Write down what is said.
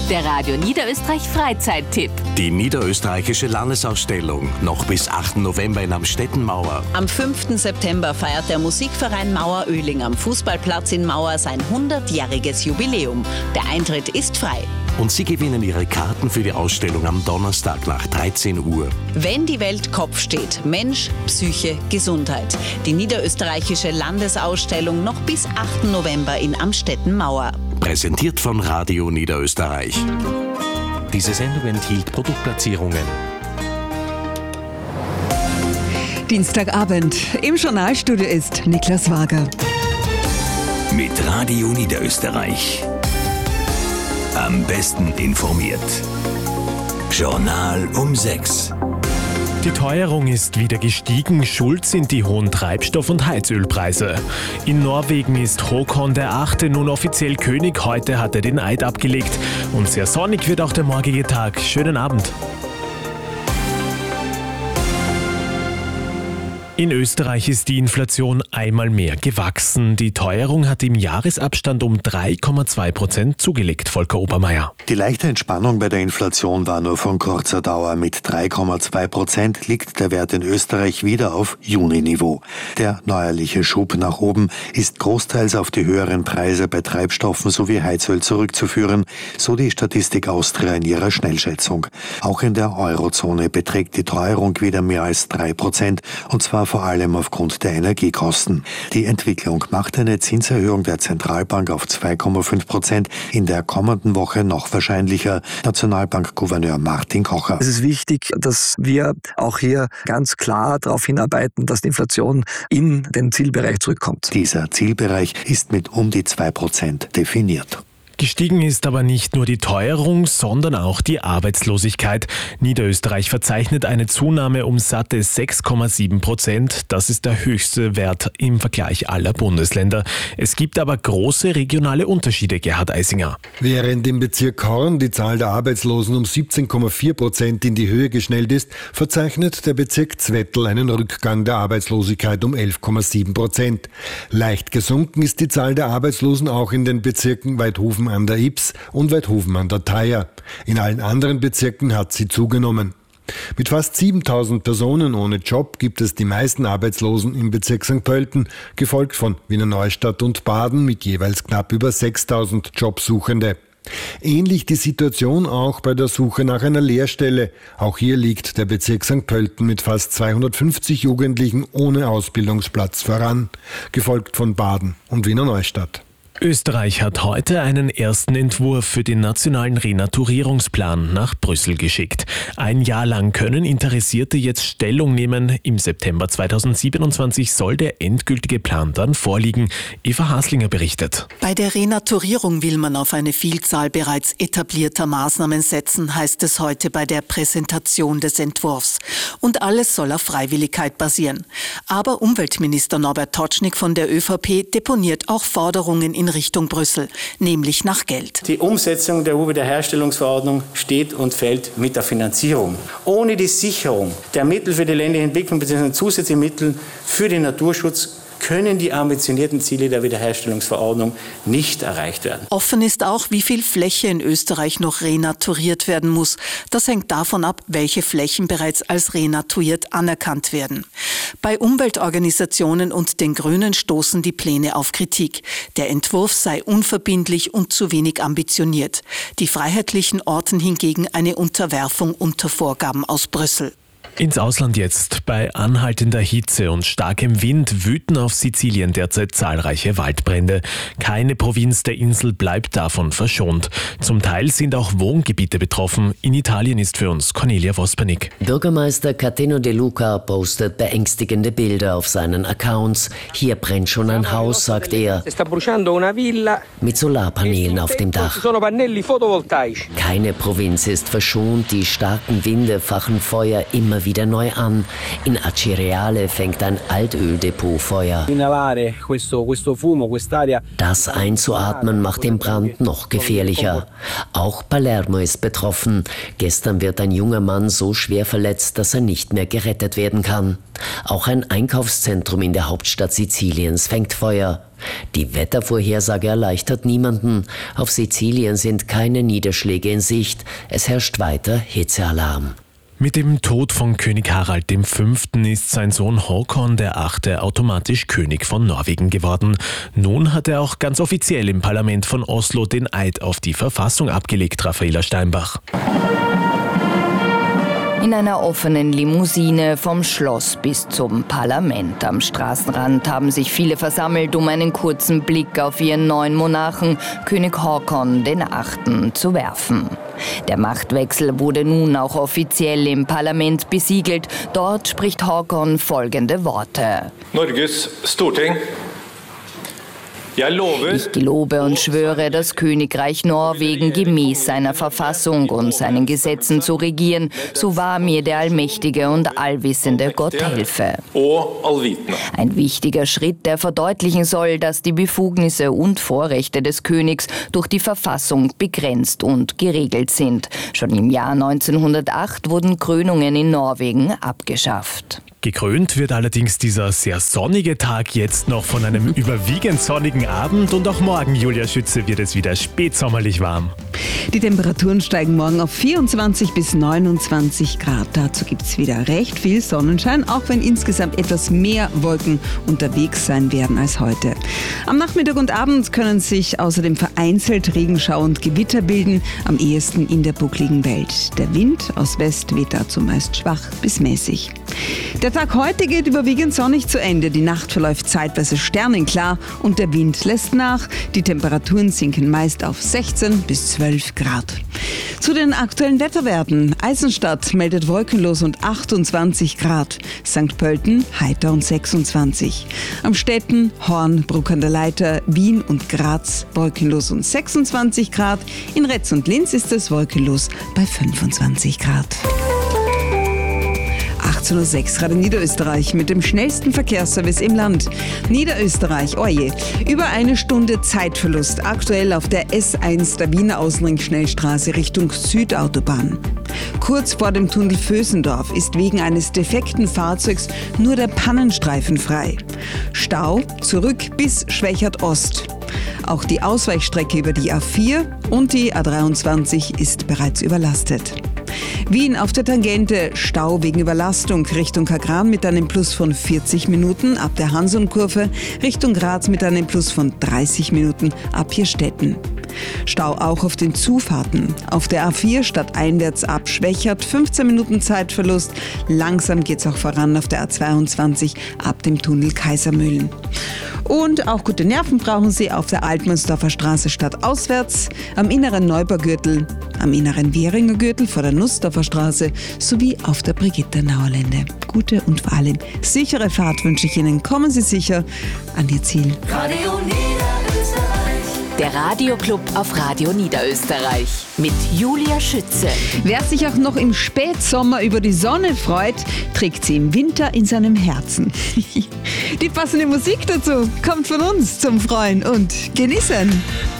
Der Radio Niederösterreich Freizeittipp. Die niederösterreichische Landesausstellung noch bis 8. November in Amstettenmauer. Am 5. September feiert der Musikverein Mauer-Oehling am Fußballplatz in Mauer sein 100-jähriges Jubiläum. Der Eintritt ist frei. Und Sie gewinnen Ihre Karten für die Ausstellung am Donnerstag nach 13 Uhr. Wenn die Welt Kopf steht, Mensch, Psyche, Gesundheit. Die niederösterreichische Landesausstellung noch bis 8. November in Amstettenmauer. Präsentiert von Radio Niederösterreich. Diese Sendung enthielt Produktplatzierungen. Dienstagabend. Im Journalstudio ist Niklas Wager. Mit Radio Niederösterreich. Am besten informiert. Journal um 6. Die Teuerung ist wieder gestiegen, schuld sind die hohen Treibstoff- und Heizölpreise. In Norwegen ist Håkon der 8. nun offiziell König, heute hat er den Eid abgelegt. Und sehr sonnig wird auch der morgige Tag. Schönen Abend. In Österreich ist die Inflation einmal mehr gewachsen. Die Teuerung hat im Jahresabstand um 3,2% zugelegt, Volker Obermeier. Die leichte Entspannung bei der Inflation war nur von kurzer Dauer. Mit 3,2% liegt der Wert in Österreich wieder auf Juni-Niveau. Der neuerliche Schub nach oben ist großteils auf die höheren Preise bei Treibstoffen sowie Heizöl zurückzuführen, so die Statistik Austria in ihrer Schnellschätzung. Auch in der Eurozone beträgt die Teuerung wieder mehr als 3%, und zwar vor allem aufgrund der Energiekosten. Die Entwicklung macht eine Zinserhöhung der Zentralbank auf 2,5% in der kommenden Woche noch wahrscheinlicher. Nationalbankgouverneur Martin Kocher. Es ist wichtig, dass wir auch hier ganz klar darauf hinarbeiten, dass die Inflation in den Zielbereich zurückkommt. Dieser Zielbereich ist mit um die 2% definiert. Gestiegen ist aber nicht nur die Teuerung, sondern auch die Arbeitslosigkeit. Niederösterreich verzeichnet eine Zunahme um satte 6,7%. Das ist der höchste Wert im Vergleich aller Bundesländer. Es gibt aber große regionale Unterschiede, Gerhard Eisinger. Während im Bezirk Horn die Zahl der Arbeitslosen um 17,4% in die Höhe geschnellt ist, verzeichnet der Bezirk Zwettl einen Rückgang der Arbeitslosigkeit um 11,7%. Leicht gesunken ist die Zahl der Arbeitslosen auch in den Bezirken Weidhofen an der Ybbs und Weidhofen an der Thaya. In allen anderen Bezirken hat sie zugenommen. Mit fast 7.000 Personen ohne Job gibt es die meisten Arbeitslosen im Bezirk St. Pölten, gefolgt von Wiener Neustadt und Baden mit jeweils knapp über 6.000 Jobsuchende. Ähnlich die Situation auch bei der Suche nach einer Lehrstelle. Auch hier liegt der Bezirk St. Pölten mit fast 250 Jugendlichen ohne Ausbildungsplatz voran, gefolgt von Baden und Wiener Neustadt. Österreich hat heute einen ersten Entwurf für den nationalen Renaturierungsplan nach Brüssel geschickt. Ein Jahr lang können Interessierte jetzt Stellung nehmen. Im September 2027 soll der endgültige Plan dann vorliegen. Eva Haslinger berichtet. Bei der Renaturierung will man auf eine Vielzahl bereits etablierter Maßnahmen setzen, heißt es heute bei der Präsentation des Entwurfs. Und alles soll auf Freiwilligkeit basieren. Aber Umweltminister Norbert Totschnig von der ÖVP deponiert auch Forderungen in Richtung Brüssel, nämlich nach Geld. Die Umsetzung der EU-Wiederherstellungsverordnung steht und fällt mit der Finanzierung. Ohne die Sicherung der Mittel für die ländliche Entwicklung bzw. zusätzliche Mittel für den Naturschutz können die ambitionierten Ziele der Wiederherstellungsverordnung nicht erreicht werden. Offen ist auch, wie viel Fläche in Österreich noch renaturiert werden muss. Das hängt davon ab, welche Flächen bereits als renaturiert anerkannt werden. Bei Umweltorganisationen und den Grünen stoßen die Pläne auf Kritik. Der Entwurf sei unverbindlich und zu wenig ambitioniert. Die Freiheitlichen orten hingegen eine Unterwerfung unter Vorgaben aus Brüssel. Ins Ausland jetzt. Bei anhaltender Hitze und starkem Wind wüten auf Sizilien derzeit zahlreiche Waldbrände. Keine Provinz der Insel bleibt davon verschont. Zum Teil sind auch Wohngebiete betroffen. In Italien ist für uns Cornelia Vospernik. Bürgermeister Cateno De Luca postet beängstigende Bilder auf seinen Accounts. Hier brennt schon ein Haus, sagt er, mit Solarpanelen auf dem Dach. Keine Provinz ist verschont. Die starken Winde fachen Feuer immer immer wieder neu an. In Acireale fängt ein Altöldepot Feuer. Das einzuatmen macht den Brand noch gefährlicher. Auch Palermo ist betroffen. Gestern wird ein junger Mann so schwer verletzt, dass er nicht mehr gerettet werden kann. Auch ein Einkaufszentrum in der Hauptstadt Siziliens fängt Feuer. Die Wettervorhersage erleichtert niemanden. Auf Sizilien sind keine Niederschläge in Sicht. Es herrscht weiter Hitzealarm. Mit dem Tod von König Harald V. ist sein Sohn Håkon VIII. Automatisch König von Norwegen geworden. Nun hat er auch ganz offiziell im Parlament von Oslo den Eid auf die Verfassung abgelegt, Raffaela Steinbach. In einer offenen Limousine vom Schloss bis zum Parlament. Am Straßenrand haben sich viele versammelt, um einen kurzen Blick auf ihren neuen Monarchen, König Håkon VIII., zu werfen. Der Machtwechsel wurde nun auch offiziell im Parlament besiegelt. Dort spricht Håkon folgende Worte. Norges Storting. Ich gelobe und schwöre, das Königreich Norwegen gemäß seiner Verfassung und seinen Gesetzen zu regieren, so wahr mir der allmächtige und allwissende Gott helfe. Ein wichtiger Schritt, der verdeutlichen soll, dass die Befugnisse und Vorrechte des Königs durch die Verfassung begrenzt und geregelt sind. Schon im Jahr 1908 wurden Krönungen in Norwegen abgeschafft. Gekrönt wird allerdings dieser sehr sonnige Tag jetzt noch von einem überwiegend sonnigen Abend und auch morgen, Julia Schütze, wird es wieder spätsommerlich warm. Die Temperaturen steigen morgen auf 24 bis 29 Grad. Dazu gibt es wieder recht viel Sonnenschein, auch wenn insgesamt etwas mehr Wolken unterwegs sein werden als heute. Am Nachmittag und Abend können sich außerdem vereinzelt Regenschauer und Gewitter bilden, am ehesten in der buckligen Welt. Der Wind aus West weht dazu meist schwach bis mäßig. Der Tag heute geht überwiegend sonnig zu Ende. Die Nacht verläuft zeitweise sternenklar und der Wind lässt nach. Die Temperaturen sinken meist auf 16 bis 12 Grad. Zu den aktuellen Wetterwerten. Eisenstadt meldet wolkenlos und 28 Grad. St. Pölten heiter und 26. Amstetten, Horn, Bruck an der Leiter, Wien und Graz wolkenlos und 26 Grad. In Retz und Linz ist es wolkenlos bei 25 Grad. 18:06 Grad in Niederösterreich mit dem schnellsten Verkehrsservice im Land. Niederösterreich, oje, über eine Stunde Zeitverlust aktuell auf der S1 der Wiener Außenring-Schnellstraße Richtung Südautobahn. Kurz vor dem Tunnel Vösendorf ist wegen eines defekten Fahrzeugs nur der Pannenstreifen frei. Stau zurück bis Schwächert Ost. Auch die Ausweichstrecke über die A4 und die A23 ist bereits überlastet. Wien auf der Tangente, Stau wegen Überlastung Richtung Kagran mit einem Plus von 40 Minuten ab der Hansum-Kurve, Richtung Graz mit einem Plus von 30 Minuten ab Hirstetten. Stau auch auf den Zufahrten. Auf der A4 stadteinwärts ab Schwächert 15 Minuten Zeitverlust. Langsam geht's auch voran auf der A22 ab dem Tunnel Kaisermühlen. Und auch gute Nerven brauchen Sie auf der Altmannsdorfer Straße stadtauswärts, am inneren Neubaugürtel, am inneren Währinger Gürtel vor der Nussdorfer Straße sowie auf der Brigitternauer Lände. Gute und vor allem sichere Fahrt wünsche ich Ihnen. Kommen Sie sicher an Ihr Ziel. Radio Niederösterreich. Der Radioclub auf Radio Niederösterreich mit Julia Schütze. Wer sich auch noch im Spätsommer über die Sonne freut, trägt sie im Winter in seinem Herzen. Die passende Musik dazu kommt von uns zum Freuen und Genießen.